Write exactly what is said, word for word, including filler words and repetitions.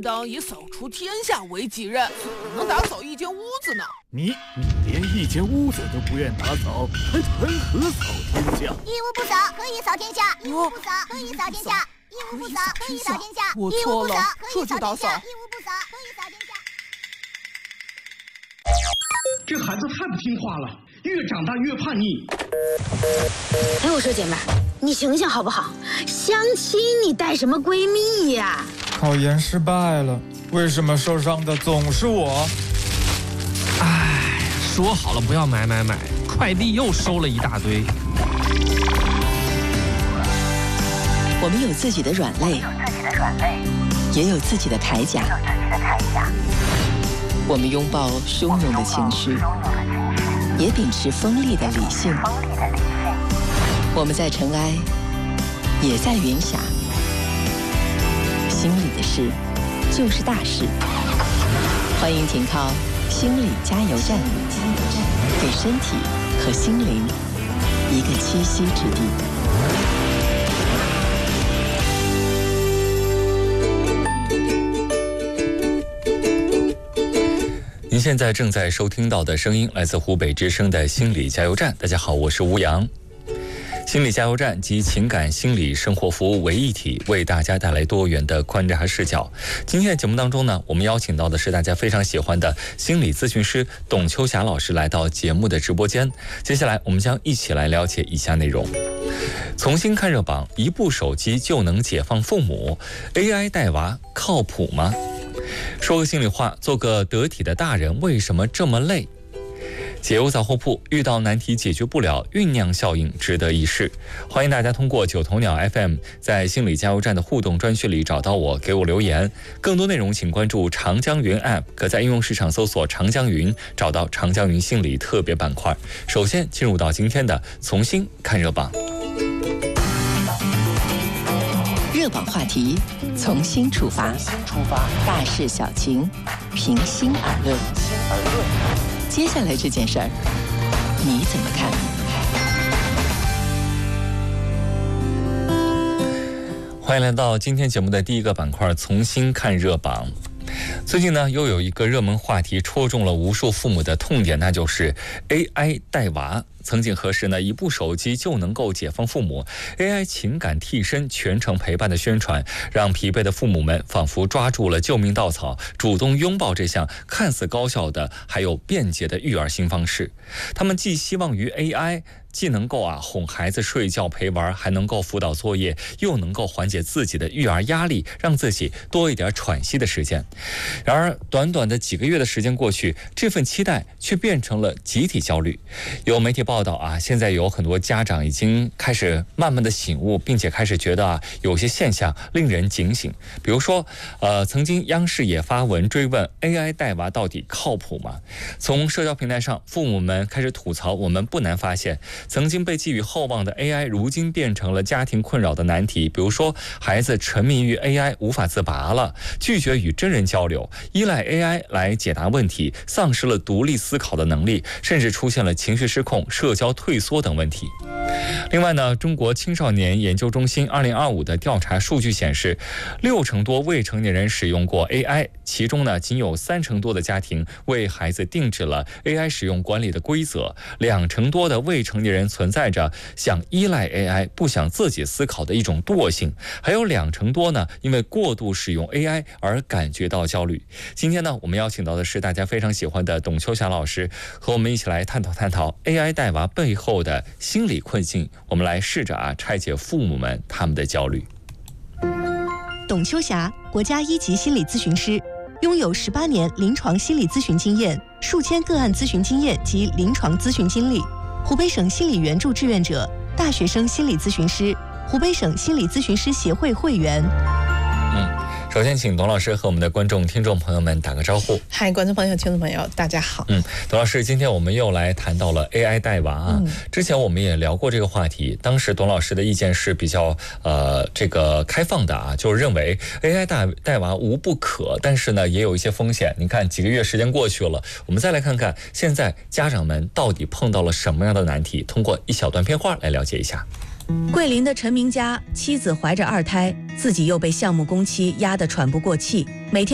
当以扫除天下为己任，怎能打扫一间屋子呢？ 你你连一间屋子都不愿打扫，还谈何扫天下？ 一屋不扫，可以扫天下；一屋不扫，可以扫天下；一屋不扫，可以扫天下； 我错了，这就打扫。 一屋不扫，可以扫天下。 这孩子太不听话了，越长大越叛逆。 哎，我说姐妹儿，你醒醒好不好？相亲你带什么闺蜜呀？ 考研失败了，为什么受伤的总是我？ 唉，说好了不要买买买，快递又收了一大堆。 我们有自己的软肋，也有自己的铠甲。我们拥抱汹涌的情绪，也秉持锋利的理性。我们在尘埃，也在云霞。心里的事，就是大事。欢迎停靠心理加油站，给身体和心灵一个栖息之地。 您现在正在收听到的声音来自湖北之声的心理加油站。大家好，我是吴阳。心理加油站集情感、心理、生活服务为一体，为大家带来多元的观察视角。今天的节目当中呢，我们邀请到的是大家非常喜欢的心理咨询师董秋霞老师来到节目的直播间。接下来我们将一起来了解以下内容：重新看热榜，一部手机就能解放父母 ，A I 带娃靠谱吗？说个心里话，做个得体的大人为什么这么累？解忧杂货铺，遇到难题解决不了，酝酿效应值得一试。欢迎大家通过九头鸟 F M 在心理加油站的互动专区里找到我，给我留言。更多内容请关注长江云 App， 可在应用市场搜索长江云，找到长江云心理特别板块。首先进入到今天的重新看热榜。 热榜话题，从新出发，大事小情，平心而论。接下来这件事儿，你怎么看？ 欢迎来到今天节目的第一个板块，重新看热榜。最近呢，又有一个热门话题戳中了无数父母的痛点，那就是 A I 带娃。曾几何时呢，一部手机就能够解放父母 ，A I 情感替身全程陪伴的宣传，让疲惫的父母们仿佛抓住了救命稻草，主动拥抱这项看似高效的还有便捷的育儿新方式。他们寄希望于 A I。既能够啊哄孩子睡觉陪玩，还能够辅导作业，又能够缓解自己的育儿压力，让自己多一点喘息的时间。然而短短的几个月的时间过去，这份期待却变成了集体焦虑。有媒体报道啊，现在有很多家长已经开始慢慢的醒悟，并且开始觉得啊有些现象令人警醒。比如说呃曾经央视也发文追问 A I 带娃到底靠谱吗？从社交平台上，父母们开始吐槽，我们不难发现，曾经被寄予厚望的 A I 如今变成了家庭困扰的难题。比如说孩子沉迷于 A I 无法自拔了，拒绝与真人交流，依赖 A I 来解答问题，丧失了独立思考的能力，甚至出现了情绪失控、社交退缩等问题。另外呢，中国青少年研究中心二零二五的调查数据显示，六成多未成年人使用过 A I， 其中呢仅有三成多的家庭为孩子定制了 A I 使用管理的规则，两成多的未成年人存在着想依赖 A I 不想自己思考的一种惰性，还有两成多呢因为过度使用 A I 而感觉到焦虑。今天呢，我们邀请到的是大家非常喜欢的董秋霞老师，和我们一起来探讨探讨 A I 带娃背后的心理困境，我们来试着啊拆解父母们他们的焦虑。 董秋霞，国家一级心理咨询师，拥有十八年临床心理咨询经验，数千个案咨询经验及临床咨询经历，湖北省心理援助志愿者，大学生心理咨询师，湖北省心理咨询师协会会员。 嗯，首先请董老师和我们的观众、听众朋友们打个招呼。 嗨，观众朋友、听众朋友，大家好。 嗯，董老师，今天我们又来谈到了 A I 带娃啊。嗯、之前我们也聊过这个话题，当时董老师的意见是比较呃这个开放的啊，就是认为 A I 带带娃无不可，但是呢也有一些风险。你看几个月时间过去了，我们再来看看现在家长们到底碰到了什么样的难题，通过一小段片花来了解一下。 桂林的陈明家，妻子怀着二胎，自己又被项目工期压得喘不过气，每天